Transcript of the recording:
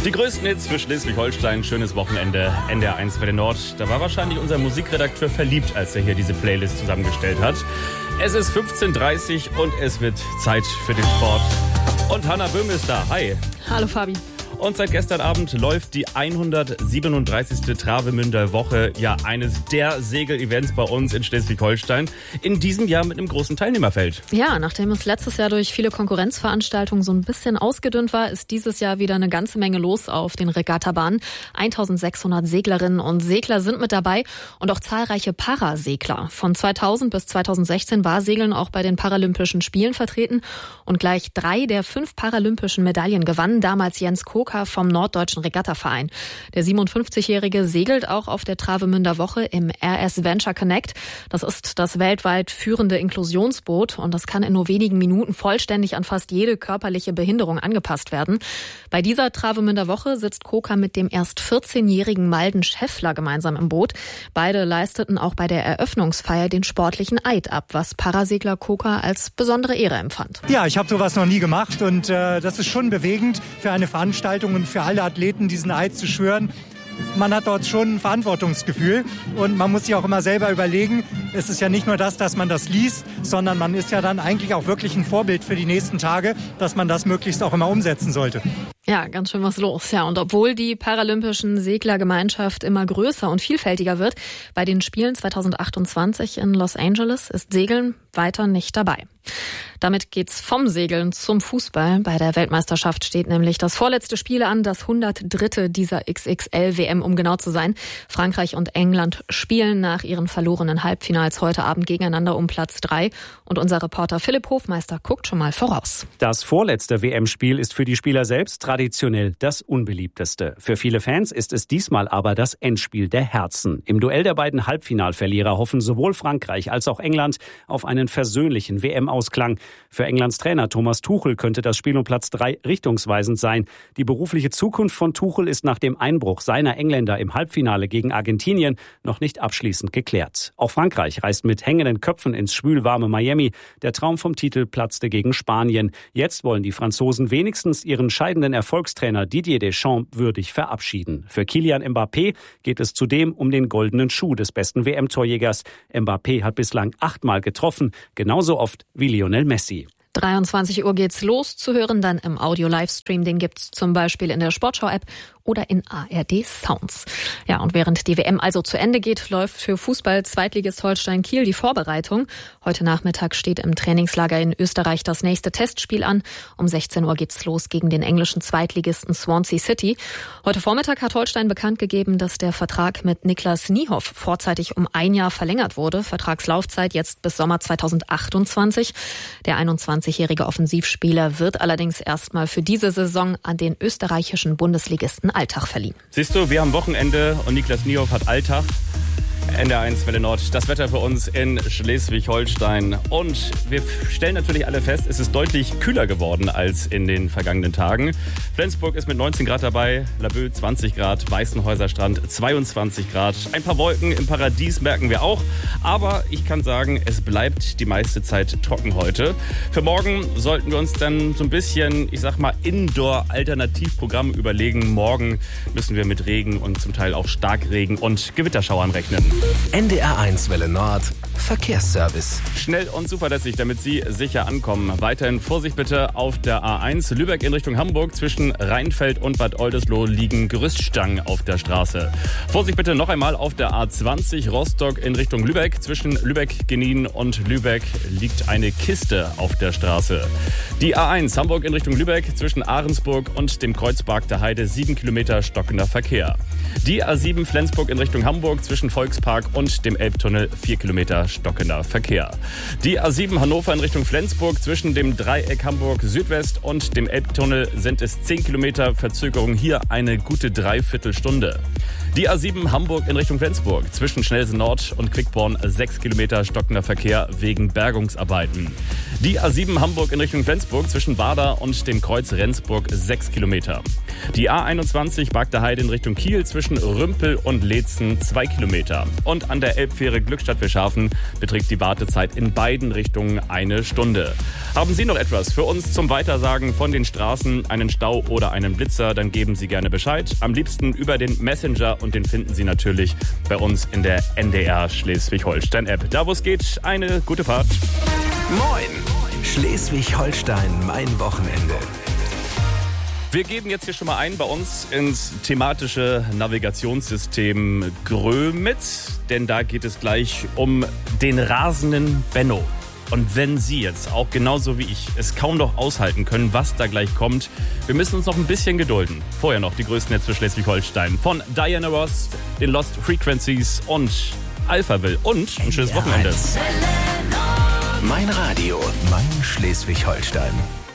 Die größten Hits für Schleswig-Holstein. Schönes Wochenende. NDR 1 Welle Nord. Da war wahrscheinlich unser Musikredakteur verliebt, als er hier diese Playlist zusammengestellt hat. Es ist 15:30 Uhr und es wird Zeit für den Sport. Und Hanna Böhm ist da. Hi. Hallo Fabi. Und seit gestern Abend läuft die 137. Travemünder Woche, ja eines der Segelevents bei uns in Schleswig-Holstein, in diesem Jahr mit einem großen Teilnehmerfeld. Ja, nachdem es letztes Jahr durch viele Konkurrenzveranstaltungen so ein bisschen ausgedünnt war, ist dieses Jahr wieder eine ganze Menge los auf den Regattabahnen. 1600 Seglerinnen und Segler sind mit dabei und auch zahlreiche Parasegler. Von 2000 bis 2016 war Segeln auch bei den Paralympischen Spielen vertreten und gleich 3 der 5 paralympischen Medaillen gewannen damals Jens Koka vom Norddeutschen Regattaverein. Der 57-Jährige segelt auch auf der Travemünder Woche im RS Venture Connect. Das ist das weltweit führende Inklusionsboot und das kann in nur wenigen Minuten vollständig an fast jede körperliche Behinderung angepasst werden. Bei dieser Travemünder Woche sitzt Koka mit dem erst 14-jährigen Malden Schäffler gemeinsam im Boot. Beide leisteten auch bei der Eröffnungsfeier den sportlichen Eid ab, was Parasegler Koka als besondere Ehre empfand. Ja, ich habe sowas noch nie gemacht und das ist schon bewegend für eine Veranstaltung und für alle Athleten, diesen Eid zu schwören. Man hat dort schon ein Verantwortungsgefühl und man muss sich auch immer selber überlegen, es ist ja nicht nur das, dass man das liest, sondern man ist ja dann eigentlich auch wirklich ein Vorbild für die nächsten Tage, dass man das möglichst auch immer umsetzen sollte. Ja, ganz schön was los. Ja, und obwohl die paralympischen Seglergemeinschaft immer größer und vielfältiger wird, bei den Spielen 2028 in Los Angeles ist Segeln weiter nicht dabei. Damit geht's vom Segeln zum Fußball. Bei der Weltmeisterschaft steht nämlich das vorletzte Spiel an, das 103. dieser XXL-WM, um genau zu sein. Frankreich und England spielen nach ihren verlorenen Halbfinals heute Abend gegeneinander um Platz 3. Und unser Reporter Philipp Hofmeister guckt schon mal voraus. Das vorletzte WM-Spiel ist für die Spieler selbst traditionell das unbeliebteste. Für viele Fans ist es diesmal aber das Endspiel der Herzen. Im Duell der beiden Halbfinalverlierer hoffen sowohl Frankreich als auch England auf einen versöhnlichen WM-Ausklang. Für Englands Trainer Thomas Tuchel könnte das Spiel um Platz 3 richtungsweisend sein. Die berufliche Zukunft von Tuchel ist nach dem Einbruch seiner Engländer im Halbfinale gegen Argentinien noch nicht abschließend geklärt. Auch Frankreich reist mit hängenden Köpfen ins schwülwarme Miami. Der Traum vom Titel platzte gegen Spanien. Jetzt wollen die Franzosen wenigstens ihren scheidenden Erfolgstrainer Didier Deschamps würdig verabschieden. Für Kylian Mbappé geht es zudem um den goldenen Schuh des besten WM-Torjägers. Mbappé hat bislang 8-mal getroffen, genauso oft wie Lionel Messi. 23 Uhr geht's los, zu hören dann im Audio-Livestream. Den gibt's zum Beispiel in der Sportschau-App oder in ARD Sounds. Ja, und während die WM also zu Ende geht, läuft für Fußball-Zweitligist Holstein Kiel die Vorbereitung. Heute Nachmittag steht im Trainingslager in Österreich das nächste Testspiel an. Um 16 Uhr geht's los gegen den englischen Zweitligisten Swansea City. Heute Vormittag hat Holstein bekannt gegeben, dass der Vertrag mit Niklas Niehoff vorzeitig um 1 Jahr verlängert wurde. Vertragslaufzeit jetzt bis Sommer 2028. Der 21-jährige Offensivspieler wird allerdings erstmal für diese Saison an den österreichischen Bundesligisten Alltag verliehen. Siehst du, wir haben Wochenende und Niklas Niehoff hat Alltag. NDR 1 Welle Nord, das Wetter für uns in Schleswig-Holstein. Und wir stellen natürlich alle fest, es ist deutlich kühler geworden als in den vergangenen Tagen. Flensburg ist mit 19 Grad dabei, Laboe 20 Grad, Weißenhäuser Strand 22 Grad. Ein paar Wolken im Paradies merken wir auch. Aber ich kann sagen, es bleibt die meiste Zeit trocken heute. Für morgen sollten wir uns dann so ein bisschen, ich sag mal, Indoor-Alternativprogramm überlegen. Morgen müssen wir mit Regen und zum Teil auch Starkregen und Gewitterschauern rechnen. NDR 1 Welle Nord Verkehrsservice. Schnell und zuverlässig, damit Sie sicher ankommen. Weiterhin Vorsicht bitte auf der A1 Lübeck in Richtung Hamburg. Zwischen Rheinfeld und Bad Oldesloe liegen Gerüststangen auf der Straße. Vorsicht bitte noch einmal auf der A20 Rostock in Richtung Lübeck. Zwischen Lübeck-Genin und Lübeck liegt eine Kiste auf der Straße. Die A1 Hamburg in Richtung Lübeck zwischen Ahrensburg und dem Kreuzberg der Heide 7 Kilometer stockender Verkehr. Die A7 Flensburg in Richtung Hamburg zwischen Volkspark und dem Elbtunnel 4 Kilometer stockender Verkehr. Die A7 Hannover in Richtung Flensburg zwischen dem Dreieck Hamburg Südwest und dem Elbtunnel sind es 10 Kilometer Verzögerung, hier eine gute Dreiviertelstunde. Die A7 Hamburg in Richtung Flensburg zwischen Schnellsen Nord und Quickborn 6 Kilometer stockender Verkehr wegen Bergungsarbeiten. Die A7 Hamburg in Richtung Flensburg zwischen Bader und dem Kreuz Rendsburg 6 Kilometer. Die A21 Bagda Heide in Richtung Kiel zwischen Rümpel und Leetzen 2 Kilometer. und an der Elbfähre Glückstadt-Wilshafen beträgt die Wartezeit in beiden Richtungen 1 Stunde. Haben Sie noch etwas für uns zum Weitersagen von den Straßen, einen Stau oder einen Blitzer, dann geben Sie gerne Bescheid. Am liebsten über den Messenger und den finden Sie natürlich bei uns in der NDR Schleswig-Holstein-App. Da wo es geht, eine gute Fahrt. Moin! Schleswig-Holstein, mein Wochenende. Wir geben jetzt hier schon mal ein bei uns ins thematische Navigationssystem Grömitz, denn da geht es gleich um den rasenden Benno. Und wenn Sie jetzt auch genauso wie ich es kaum noch aushalten können, was da gleich kommt, wir müssen uns noch ein bisschen gedulden. Vorher noch die größten Hits für Schleswig-Holstein von Diana Ross, den Lost Frequencies und Alphaville und ein schönes Wochenende. Mein Radio, mein Schleswig-Holstein.